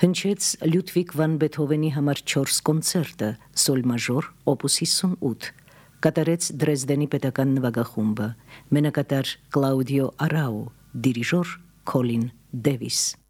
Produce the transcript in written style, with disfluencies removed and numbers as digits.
Հնչեց Լյուդվիգ վան Բեթհովենի համար 4 կոնցերտը, սոլ մաժոր, օպուս 58, կատարեց Դրեզդենի պետական նվագախումբը, մենակատար Կլաուդիո Արաու, դիրիժոր Քոլին Դևիս։